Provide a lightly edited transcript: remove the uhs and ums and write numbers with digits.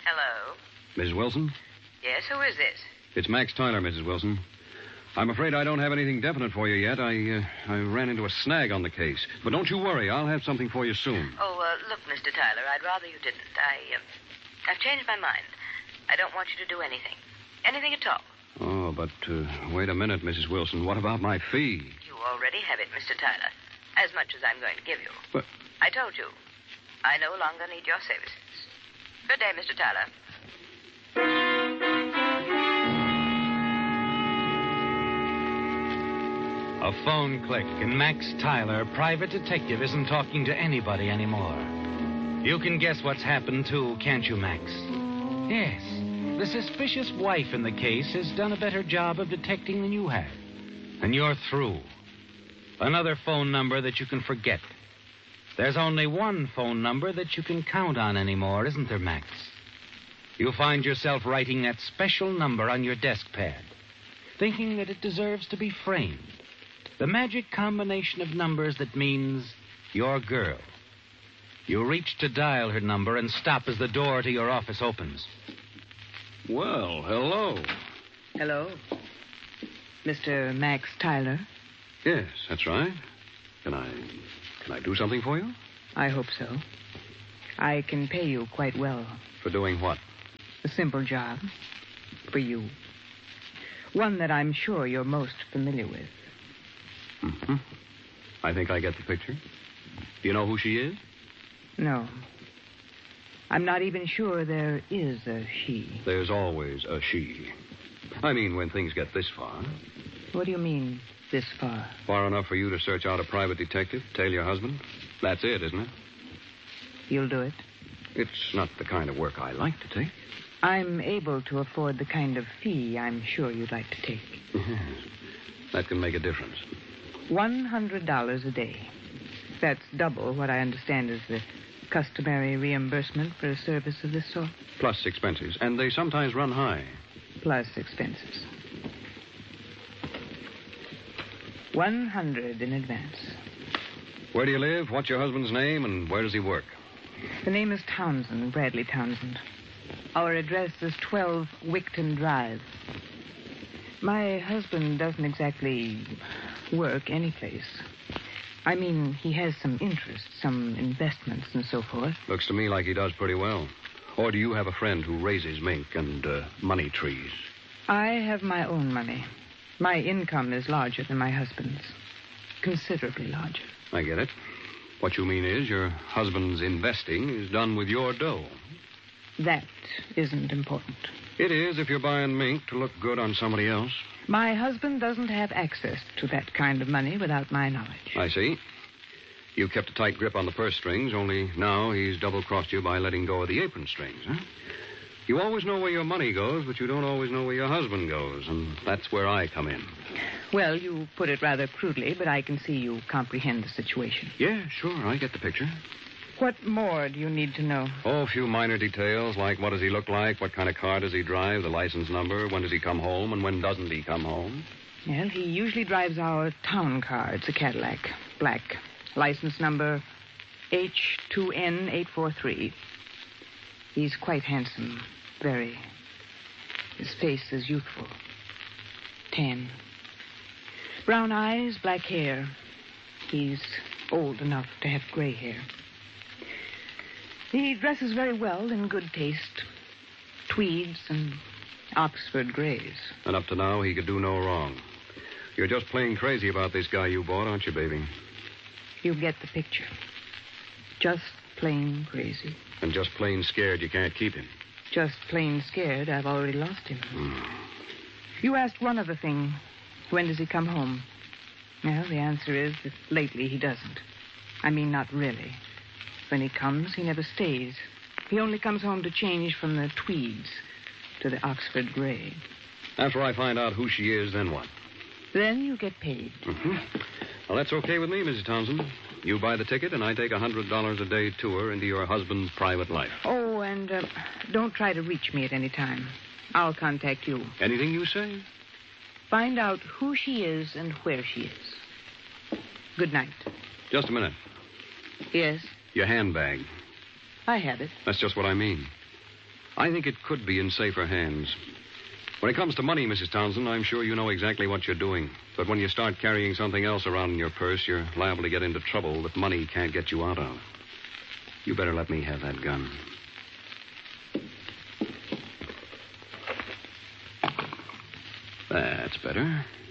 Hello? Mrs. Wilson? Yes, who is this? It's Max Tyler, Mrs. Wilson. I'm afraid I don't have anything definite for you yet. I ran into a snag on the case. But don't you worry. I'll have something for you soon. Look, Mr. Tyler, I'd rather you didn't. I've changed my mind. I don't want you to do anything. Anything at all. Oh, but wait a minute, Mrs. Wilson. What about my fee? You already have it, Mr. Tyler. As much as I'm going to give you. But... I told you. I no longer need your services. Good day, Mr. Tyler. A phone click, and Max Tyler, private detective, isn't talking to anybody anymore. You can guess what's happened, too, can't you, Max? Yes. The suspicious wife in the case has done a better job of detecting than you have. And you're through. Another phone number that you can forget. There's only one phone number that you can count on anymore, isn't there, Max? You find yourself writing that special number on your desk pad, thinking that it deserves to be framed. The magic combination of numbers that means your girl. You reach to dial her number and stop as the door to your office opens. Well, hello. Hello? Mr. Max Tyler? Yes, that's right. Can I do something for you? I hope so. I can pay you quite well. For doing what? A simple job. For you. One that I'm sure you're most familiar with. Mm-hmm. I think I get the picture. Do you know who she is? No. I'm not even sure there is a she. There's always a she. I mean, when things get this far. What do you mean, this far? Far enough for you to search out a private detective, tail your husband? That's it, isn't it? You'll do it? It's not the kind of work I like to take. I'm able to afford the kind of fee I'm sure you'd like to take. Yes. That can make a difference. $100 a day. That's double what I understand is the customary reimbursement for a service of this sort. Plus expenses, and they sometimes run high. Plus expenses. 100 in advance. Where do you live? What's your husband's name, and where does he work? The name is Townsend, Bradley Townsend. Our address is 12 Wickton Drive. My husband doesn't exactly work anyplace. I mean, he has some interests, some investments and so forth. Looks to me like he does pretty well. Or do you have a friend who raises mink and money trees? I have my own money. My income is larger than my husband's. Considerably larger. I get it. What you mean is your husband's investing is done with your dough. That isn't important. It is if you're buying mink to look good on somebody else. My husband doesn't have access to that kind of money without my knowledge. I see. You kept a tight grip on the purse strings, only now he's double-crossed you by letting go of the apron strings, huh? You always know where your money goes, but you don't always know where your husband goes, and that's where I come in. Well, you put it rather crudely, but I can see you comprehend the situation. Yeah, sure, I get the picture. What more do you need to know? Oh, a few minor details, like what does he look like, what kind of car does he drive, the license number, when does he come home, and when doesn't he come home? Well, he usually drives our town car. It's a Cadillac, black. License number H2N843. He's quite handsome, very. His face is youthful. Tan. Brown eyes, black hair. He's old enough to have gray hair. He dresses very well, in good taste. Tweeds and Oxford grays. And up to now, he could do no wrong. You're just plain crazy about this guy you bought, aren't you, baby? You get the picture. Just plain crazy. And just plain scared you can't keep him. Just plain scared I've already lost him. You asked one other thing. When does he come home? Well, the answer is that lately he doesn't. I mean, not really. When he comes, he never stays. He only comes home to change from the tweeds to the Oxford gray. After I find out who she is, then what? Then you get paid. Mm-hmm. Well, that's okay with me, Mrs. Townsend. You buy the ticket, and I take a $100 a day tour into your husband's private life. Oh, and don't try to reach me at any time. I'll contact you. Anything you say? Find out who she is and where she is. Good night. Just a minute. Yes? Your handbag. I have it. That's just what I mean. I think it could be in safer hands. When it comes to money, Mrs. Townsend, I'm sure you know exactly what you're doing. But when you start carrying something else around in your purse, you're liable to get into trouble that money can't get you out of. You better let me have that gun. That's better.